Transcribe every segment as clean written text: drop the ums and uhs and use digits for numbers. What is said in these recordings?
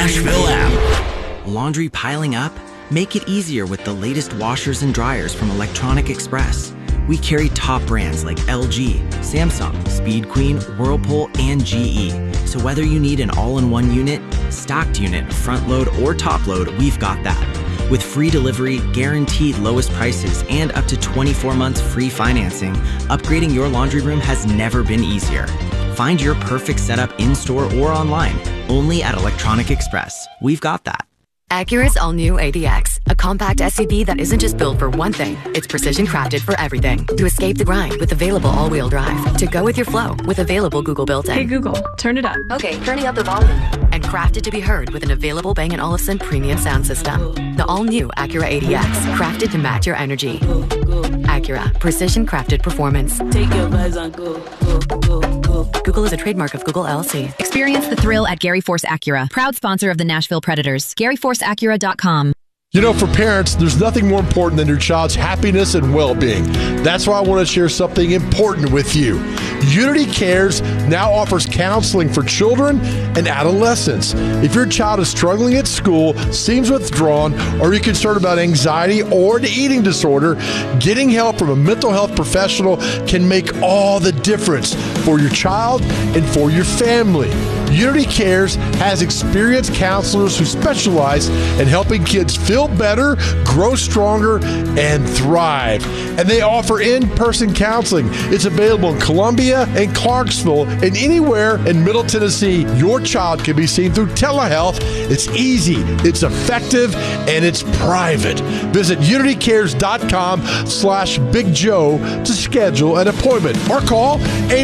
Nashville app. Laundry piling up? Make it easier with the latest washers and dryers from Electronic Express. We carry top brands like LG, Samsung, Speed Queen, Whirlpool, and GE. So whether you need an all-in-one unit, stocked unit, front load, or top load, we've got that. With free delivery, guaranteed lowest prices, and up to 24 months free financing, upgrading your laundry room has never been easier. Find your perfect setup in-store or online, only at Electronic Express. We've got that. Acura's all-new ADX, a compact SUV that isn't just built for one thing, it's precision crafted for everything. To escape the grind with available all-wheel drive. To go with your flow with available Google built-in. Hey Google, turn it up. Okay, turning up the volume. And crafted to be heard with an available Bang & Olufsen premium sound system. The all-new Acura ADX, crafted to match your energy. Acura, precision crafted performance. Take your vibes and go. Google is a trademark of Google LLC. Experience the thrill at Gary Force Acura, proud sponsor of the Nashville Predators. GaryForceAcura.com. You know, for parents, there's nothing more important than your child's happiness and well-being. That's why I want to share something important with you. Unity Cares now offers counseling for children and adolescents. If your child is struggling at school, seems withdrawn, or you're concerned about anxiety or an eating disorder, getting help from a mental health professional can make all the difference for your child and for your family. Unity Cares has experienced counselors who specialize in helping kids feel better, grow stronger, and thrive. And they offer in-person counseling. It's available in Columbia and Clarksville and anywhere in Middle Tennessee. Your child can be seen through telehealth. It's easy, it's effective, and it's private. Visit unitycares.com/Big Joe to schedule an appointment or call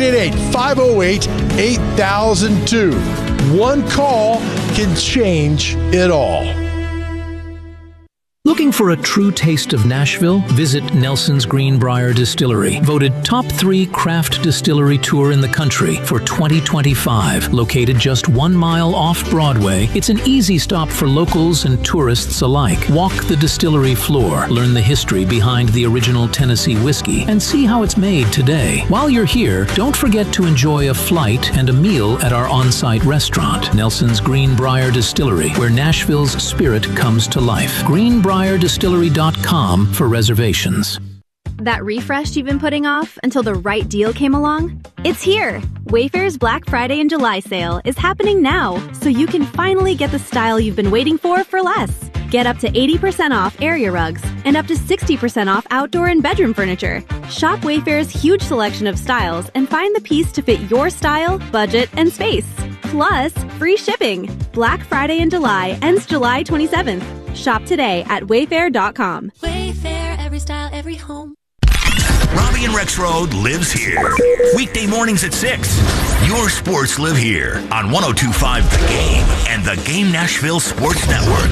888-508-8002. One call can change it all. Looking for a true taste of Nashville? Visit Nelson's Greenbrier Distillery, voted top 3 craft distillery tour in the country for 2025. Located just 1 mile off Broadway, it's an easy stop for locals and tourists alike. Walk the distillery floor, learn the history behind the original Tennessee whiskey, and see how it's made today. While you're here, don't forget to enjoy a flight and a meal at our on-site restaurant, Nelson's Greenbrier Distillery, where Nashville's spirit comes to life. GreenbrierDistillery.com for reservations. That refresh you've been putting off until the right deal came along? It's here! Wayfair's Black Friday and July sale is happening now, so you can finally get the style you've been waiting for less. Get up to 80% off area rugs and up to 60% off outdoor and bedroom furniture. Shop Wayfair's huge selection of styles and find the piece to fit your style, budget, and space. Plus, free shipping. Black Friday in July ends July 27th. Shop today at wayfair.com. Wayfair, every style, every home. Robbie and Rex Road lives here. Weekday mornings at 6. Your sports live here on 102.5 The Game and the Game Nashville Sports Network.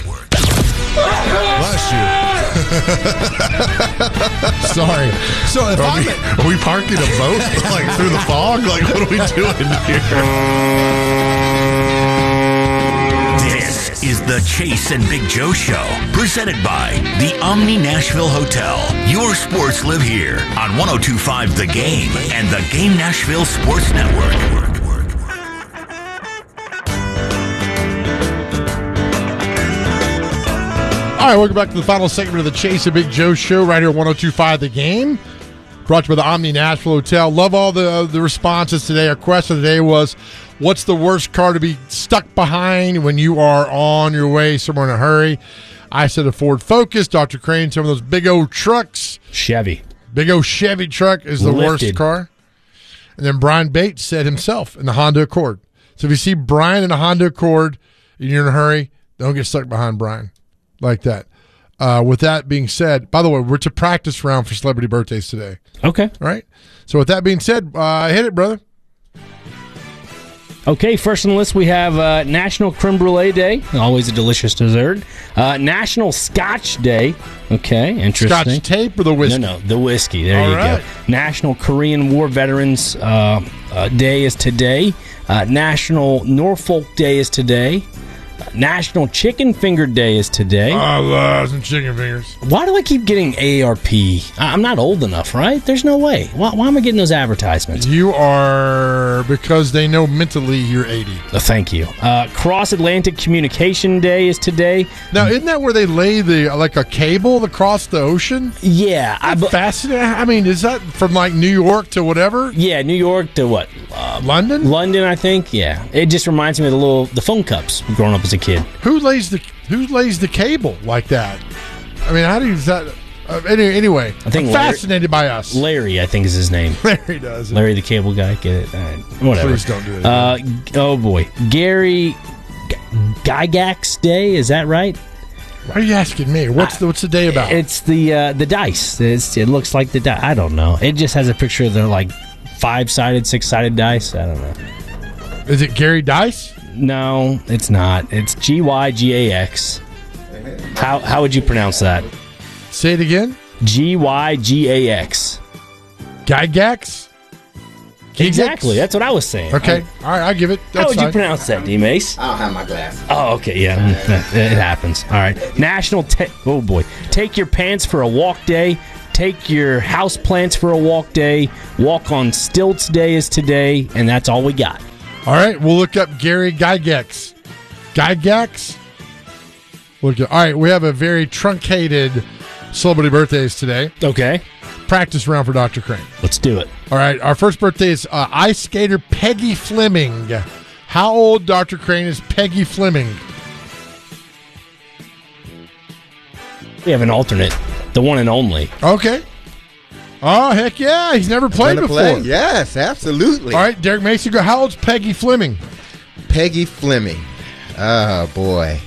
Bless you. Sorry. So if are we parking a boat like through the fog? Like, what are we doing here? This is the Chase and Big Joe Show, presented by the Omni Nashville Hotel. Your sports live here on 102.5 The Game and the Game Nashville Sports Network. All right, welcome back to the final segment of the Chase and Big Joe Show right here at 102.5 The Game. Brought to you by the Omni Nashville Hotel. Love all the responses today. Our question today was, what's the worst car to be stuck behind when you are on your way somewhere in a hurry? I said a Ford Focus. Dr. Crane, some of those big old trucks. Chevy. Big old Chevy truck is the worst car. And then Brian Bates said himself in the Honda Accord. So if you see Brian in a Honda Accord and you're in a hurry, don't get stuck behind Brian like that. With that being said, by the way, we're to practice round for celebrity birthdays today. Okay. All right. So with that being said, hit it, brother. Okay, first on the list we have National Creme Brulee Day, always a delicious dessert. National Scotch Day. Okay, interesting. Scotch tape or the whiskey? No, the whiskey. There you go. National Korean War Veterans Day is today. National Norfolk Day is today. National Chicken Finger Day is today. I love some chicken fingers. Why do I keep getting AARP? I'm not old enough, right? There's no way. Why am I getting those advertisements? You are, because they know mentally you're 80. Thank you. Cross Atlantic Communication Day is today. Now, isn't that where they lay a cable across the ocean? Yeah. Fascinating. I mean, is that from like New York to whatever? Yeah, New York to what? London? London, I think. Yeah. It just reminds me of the phone cups growing up as a kid. Who lays the cable like that? I mean, how do you that? Anyway, I think I'm fascinated by us. Larry, I think is his name. Larry does. Larry the Cable Guy. Get it? All right. Whatever. Please don't do it. Oh boy, Gary Gygax Day. Is that right? Why are you asking me? What's the day about? It's the dice. It looks like the dice. I don't know. It just has a picture of the 5-sided, 6-sided dice. I don't know. Is it Gary Dice? No, it's not. It's Gygax. How would you pronounce that? Say it again. Gygax. Gygax? Exactly. That's what I was saying. Okay. All right, I give it. How would you pronounce that, D-Mace? I don't have my glasses. Oh, okay. Yeah, it happens. All right. National Take Your Pants for a Walk Day. Take your house plants for a walk day. Walk on Stilts Day is today, and that's all we got. All right, we'll look up Gary Gygax. Gygax? All right, we have a very truncated celebrity birthdays today. Okay. Practice round for Dr. Crane. Let's do it. All right, our first birthday is ice skater Peggy Fleming. How old, Dr. Crane, is Peggy Fleming? We have an alternate, the one and only. Okay. Oh, heck yeah. He's never played before. Yes, absolutely. All right, Derek Mason, go. How old's Peggy Fleming? Peggy Fleming. Oh, boy.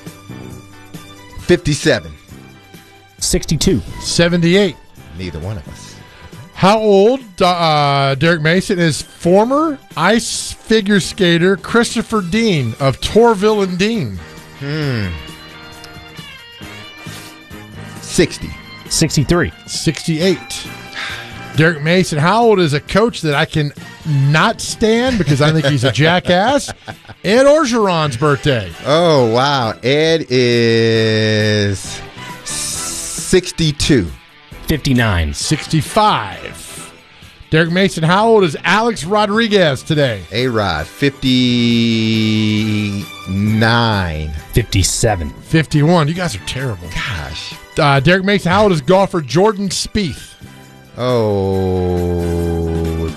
57. 62. 78. Neither one of us. How old, Derek Mason, is former ice figure skater Christopher Dean of Torville and Dean? 60. 63. 68. Derek Mason, how old is a coach that I can not stand because I think he's a jackass? Ed Orgeron's birthday. Oh, wow. Ed is 62. 59. 65. Derek Mason, how old is Alex Rodriguez today? A-Rod, 59. 57. 51. You guys are terrible. Gosh. Derek Mason, how old is golfer Jordan Spieth? Oh,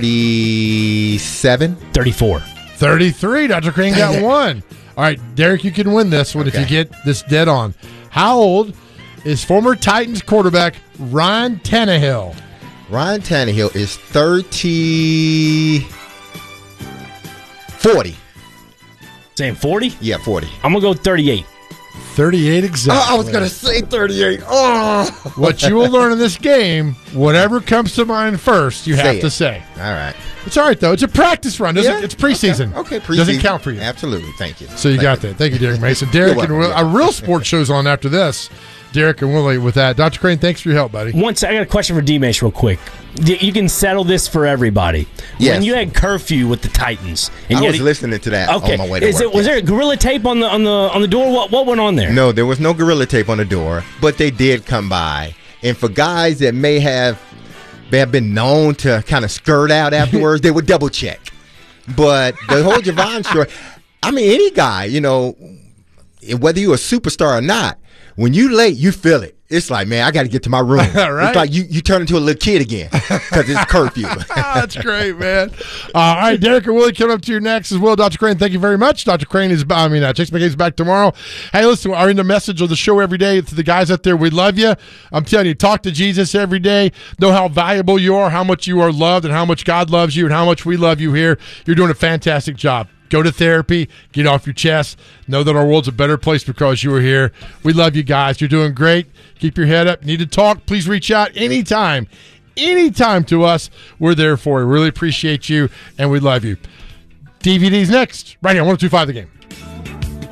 37. 34. 33. Dr. Crane got one. All right, Derek, you can win this one if you get this dead on. How old is former Titans quarterback Ryan Tannehill? Ryan Tannehill is 40. Saying 40? Yeah, 40. I'm going to go 38. 38 exactly. I was going to say 38. Oh. What you will learn in this game, whatever comes to mind first, you have to say. All right. It's all right, though. It's a practice run. It's preseason. Okay, preseason. Doesn't count for you. Absolutely. Thank you. So you got that. Thank you, Derek Mason. Derek and Will, a real sports show's on after this. Derek and Willie with that. Dr. Crane, thanks for your help, buddy. I got a question for D-Mace real quick. You can settle this for everybody. Yes. When you had curfew with the Titans, and I was listening to that on my way to work. Was there a gorilla tape on the door? What went on there? No, there was no gorilla tape on the door, but they did come by. And for guys that may have been known to kind of skirt out afterwards, they would double check. But the whole Javon story, I mean, any guy, whether you're a superstar or not, when you late, you feel it. It's like, man, I got to get to my room. Right? It's like you turn into a little kid again because it's curfew. That's great, man. All right, Derek and Willie coming up to you next as well. Dr. Crane, thank you very much. Dr. Crane Chase McKay's back tomorrow. Hey, listen, our in the message of the show every day to the guys out there, we love you. I'm telling you, talk to Jesus every day. Know how valuable you are, how much you are loved, and how much God loves you, and how much we love you here. You're doing a fantastic job. Go to therapy, get off your chest. Know that our world's a better place because you are here. We love you guys. You're doing great. Keep your head up. Need to talk? Please reach out anytime to us. We're there for you. Really appreciate you, and we love you. DVD's next, right here on 102.5 The Game.